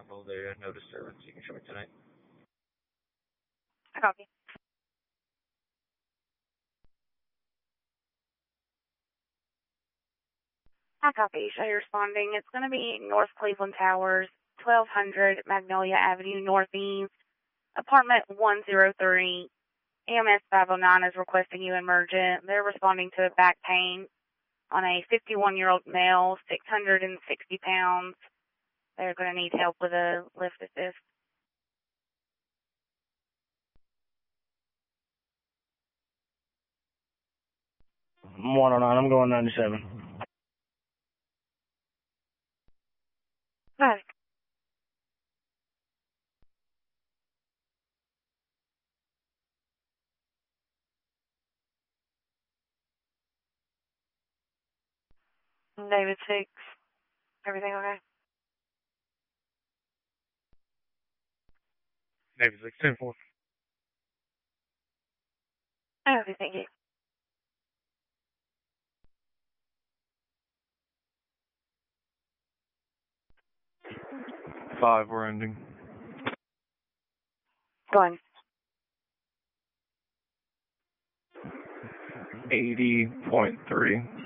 Hold there, no disturbance. You can show me tonight. I copy. I copy. Show you responding. It's going to be North Cleveland Towers, 1200 Magnolia Avenue Northeast, apartment 103. EMS 509 is requesting you emergent. They're responding to back pain on a 51-year-old male, 660 pounds. They're going to need help with a lift assist. 109, I'm going 97. Hi. David 6. Everything okay? David 610-4. Okay, thank you. Five, we're ending. Go on. 80.3.